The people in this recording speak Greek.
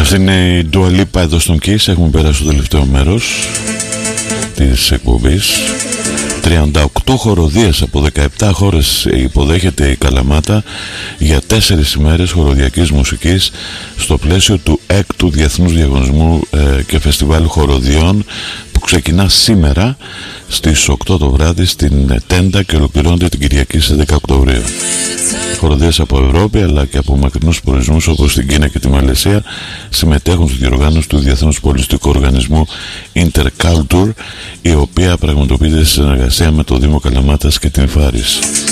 Αυτή είναι η Dua Lipa εδώ στον Kiss. Έχουμε περάσει στο τελευταίο μέρος της εκπομπής. 38 χοροδίες από 17 χώρες υποδέχεται η Καλαμάτα για 4 ημέρες χοροδιακής μουσικής στο πλαίσιο του 6ου Διεθνούς Διαγωνισμού και Φεστιβάλ Χοροδιών, που ξεκινά σήμερα στις 8 το βράδυ στην Τέντα και ολοκληρώνεται την Κυριακή στις 10 Οκτωβρίου. Χοροδίες από Ευρώπη αλλά και από μακρινούς προορισμούς όπως την Κίνα και τη Μαλαισία συμμετέχουν στη διοργάνωση του Διεθνούς Πολιτιστικού Οργανισμού Interculture, η οποία πραγματοποιείται σε συνεργασία με το Δήμο Καλαμάτας και την Φάρις.